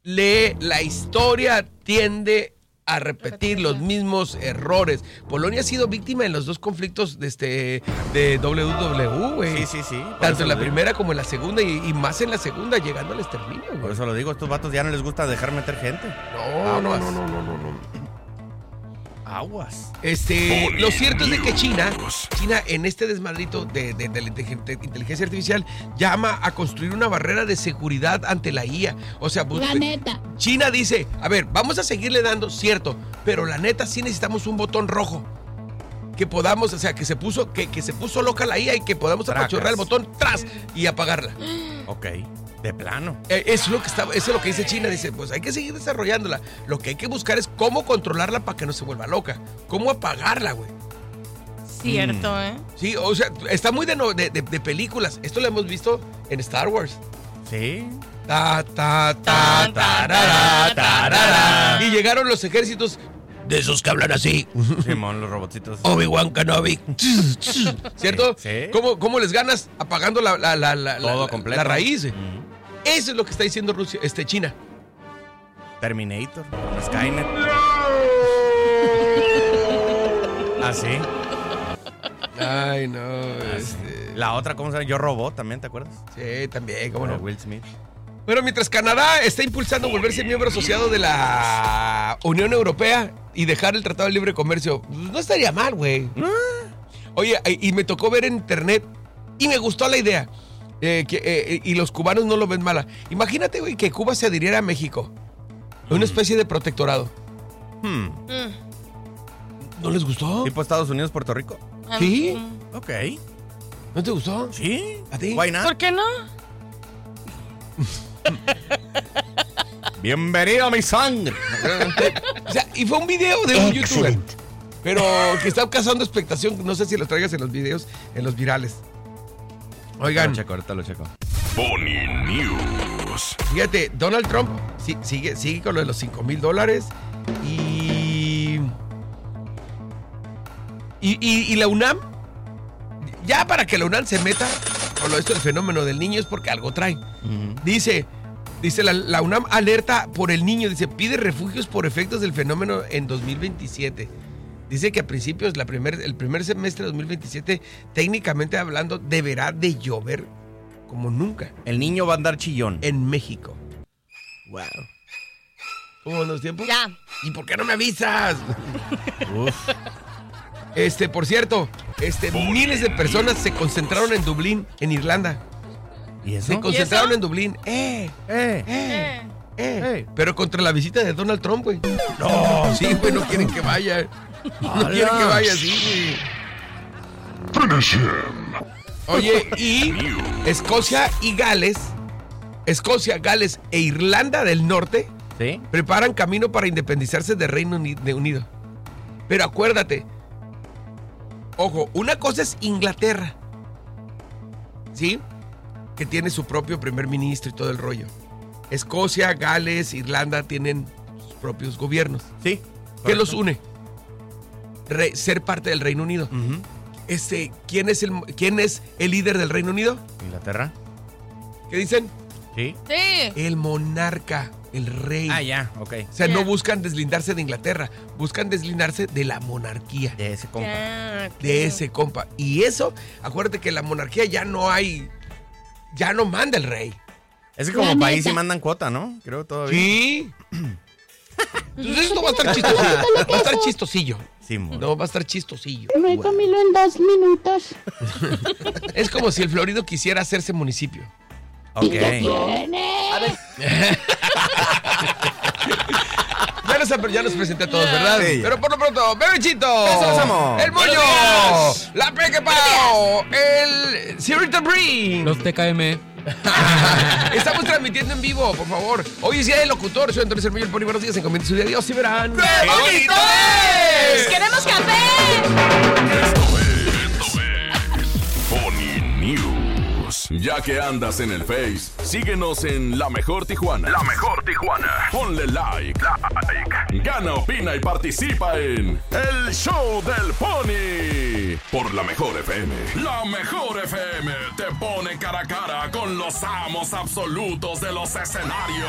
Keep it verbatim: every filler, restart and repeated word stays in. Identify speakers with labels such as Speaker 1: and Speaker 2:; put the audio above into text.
Speaker 1: lee, la historia tiende a repetir los mismos errores. Polonia ha sido víctima en los dos conflictos de este de doble u doble u E, güey.
Speaker 2: Sí, sí, sí.
Speaker 1: Tanto en la primera como en la segunda y, y más en la segunda, llegando al exterminio, güey.
Speaker 2: Por eso lo digo, a estos vatos ya no les gusta dejar meter gente.
Speaker 1: No, no, no, no, no, no, no.
Speaker 2: Aguas.
Speaker 1: Este, lo cierto es de que China, China en este desmadrito de, de, de la inteligencia artificial llama a construir una barrera de seguridad ante la I A. O sea,
Speaker 3: La neta.
Speaker 1: China dice, a ver, vamos a seguirle dando, cierto, pero la neta sí necesitamos un botón rojo. Que podamos, o sea, que se puso, que, que se puso loca la I A y que podamos
Speaker 2: Tracas.
Speaker 1: apachurrar el botón tras y apagarla.
Speaker 2: Ok, de plano.
Speaker 1: Eh, Eso es lo que está, eso es lo que dice China. Dice, pues hay que seguir desarrollándola. Lo que hay que buscar es cómo controlarla para que no se vuelva loca. Cómo apagarla, güey.
Speaker 4: Cierto, ¿eh?
Speaker 1: Sí, o sea, está muy de, no- de, de- de películas. Esto lo hemos visto en Star Wars.
Speaker 2: Sí.
Speaker 1: Ta, ta, ta, tarara, tarara. Y llegaron los ejércitos de esos que hablan así.
Speaker 2: Simón, los robotcitos.
Speaker 1: Obi-Wan Kenobi. ¿Cierto?
Speaker 2: Sí.
Speaker 1: ¿Cómo, cómo les ganas? Apagando la, la, la, la,
Speaker 2: Todo
Speaker 1: la-
Speaker 2: completo.
Speaker 1: la raíz.
Speaker 2: Ujú.
Speaker 1: Eso es lo que está diciendo Rusia, este, China.
Speaker 2: Terminator, Skynet. ¿Ah, sí?
Speaker 1: Ay, no. Este...
Speaker 2: La otra, ¿cómo se llama? Yo Robot también, ¿te acuerdas?
Speaker 1: Sí, también, cómo
Speaker 2: Bueno,
Speaker 1: no.
Speaker 2: Will Smith.
Speaker 1: Bueno, mientras Canadá está impulsando volverse miembro asociado de la Unión Europea y dejar el Tratado de Libre Comercio, pues no estaría mal, güey. Oye, y me tocó ver en internet y me gustó la idea. Eh, que, eh, y los cubanos no lo ven mala. Imagínate, güey, que Cuba se adhiriera a México. Una especie de protectorado.
Speaker 2: Hmm.
Speaker 4: Mm.
Speaker 1: ¿No les gustó?
Speaker 2: ¿Tipo Estados Unidos, Puerto Rico?
Speaker 1: ¿Sí?
Speaker 4: Mm.
Speaker 2: Ok.
Speaker 1: ¿No te gustó?
Speaker 2: ¿Sí?
Speaker 1: ¿A ti?
Speaker 2: Why not?
Speaker 4: ¿Por qué no?
Speaker 2: Bienvenido a mi sangre.
Speaker 1: O sea, y fue un video de un youtuber. Pero que está causando expectación. No sé si los traigas en los videos, en los virales. Oigan,
Speaker 2: Lo checo, ahorita lo checo.
Speaker 5: Pony News.
Speaker 1: fíjate, Donald Trump sí- sigue, sigue con lo de los cinco mil dólares. Y, y, y. y la UNAM, ya para que la UNAM se meta con lo esto del fenómeno del niño es porque algo trae. Dice, dice la, la UNAM alerta por el niño, dice, pide refugios por efectos del fenómeno en dos mil veintisiete. Dice que a principios, la primer, el primer semestre de dos mil veintisiete, técnicamente hablando, deberá de llover como nunca
Speaker 2: El niño va a andar chillón.
Speaker 1: en México. Wow. ¿Cómo van los tiempos?
Speaker 4: Ya.
Speaker 1: ¿Y por qué no me avisas?
Speaker 2: Uf.
Speaker 1: Este, por cierto, este, miles de personas se concentraron en Dublín, en Irlanda.
Speaker 2: ¿Y eso?
Speaker 1: Se concentraron
Speaker 4: eso?
Speaker 1: en Dublín. Eh,
Speaker 2: Eh.
Speaker 1: eh.
Speaker 4: Eh.
Speaker 1: Eh, pero contra la visita de Donald Trump, güey. No, sí, güey, no quieren que vaya. No
Speaker 2: ¡Hala!
Speaker 1: quieren que vaya, sí, güey.
Speaker 5: Finish him.
Speaker 1: Oye, y Escocia y Gales, Escocia, Gales e Irlanda del Norte
Speaker 2: ¿Sí?
Speaker 1: preparan camino para independizarse de Reino Uni- de Unido. Pero acuérdate, ojo, una cosa es Inglaterra, ¿sí? Que tiene su propio primer ministro y todo el rollo. Escocia, Gales, Irlanda tienen sus propios gobiernos.
Speaker 2: Sí.
Speaker 1: ¿Qué los une? Re- ser parte del Reino Unido.
Speaker 2: Ujú.
Speaker 1: Este, ¿quién es el quién es el líder del Reino Unido?
Speaker 2: ¿Inglaterra?
Speaker 1: ¿Qué dicen?
Speaker 2: Sí.
Speaker 4: Sí.
Speaker 1: El monarca, el rey.
Speaker 2: Ah, ya, ok.
Speaker 1: O sea,
Speaker 4: Ya.
Speaker 1: no buscan deslindarse de Inglaterra, buscan deslindarse de la monarquía,
Speaker 2: De ese compa.
Speaker 4: Ya, ok.
Speaker 1: de ese compa. Y eso, acuérdate que la monarquía ya no hay, ya no manda el rey.
Speaker 2: Es que como
Speaker 3: La
Speaker 2: país sí
Speaker 3: neta.
Speaker 2: mandan cuota, ¿no? Creo todavía.
Speaker 1: Sí. Entonces esto va a estar chistosillo. Va a estar chistosillo.
Speaker 2: Sí, mo.
Speaker 1: No, va a estar chistosillo.
Speaker 3: Me he comido en dos minutos.
Speaker 1: Es como si el Florido quisiera hacerse municipio.
Speaker 2: Ok.
Speaker 3: Tiene.
Speaker 1: Ya nos, ya nos presenté a todos, ¿verdad?
Speaker 2: Sí.
Speaker 1: Pero por lo pronto, Bebechito,
Speaker 2: Eso hacemos.
Speaker 1: el Moño,
Speaker 4: Buenos
Speaker 1: la Peque Pao, el Sirita Brin.
Speaker 6: Los T K M.
Speaker 1: Estamos transmitiendo en vivo, por favor. Hoy es día del locutor, soy Andrés Hermillo, el Pony. Buenos días, encomienden su día. Adiós y verán.
Speaker 4: ¡Qué bonito es! ¡Queremos café!
Speaker 5: Pony News. Ya que andas en el Face, síguenos en La Mejor Tijuana. La Mejor Tijuana. Ponle like. Like. Gana, opina y participa en El Show del Pony. Por La Mejor F M. La Mejor F M te pone cara a cara con los amos absolutos de los escenarios.